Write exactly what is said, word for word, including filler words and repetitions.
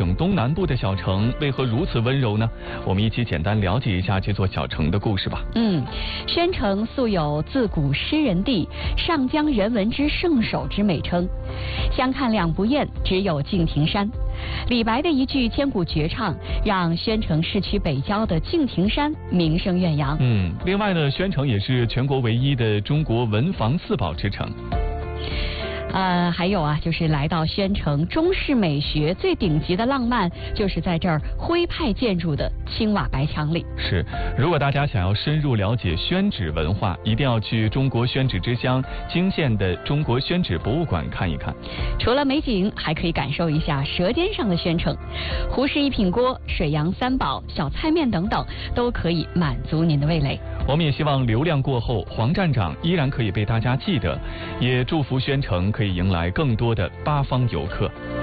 省东南部的小城为何如此温柔呢？我们一起简单了解一下这座小城的故事吧。 嗯，宣城素有自古诗人地，上江人文之圣手之美称，相看两不厌，只有敬亭山。李白的一句千古绝唱，让宣城市区北郊的敬亭山名声远扬。 嗯，另外呢，宣城也是全国唯一的中国文房四宝之城。 呃，还有啊，就是来到宣城，中式美学最顶级的浪漫，就是在这儿徽派建筑的青瓦白墙里。 是，如果大家想要深入了解宣纸文化，一定要去中国宣纸之乡泾县的中国宣纸博物馆看一看。 除了美景，还可以感受一下舌尖上的宣城。胡氏一品锅、水阳三宝、小菜面等等，都可以满足您的味蕾。 我们也希望流量过后，黄站长依然可以被大家记得，也祝福宣城可以迎来更多的八方游客。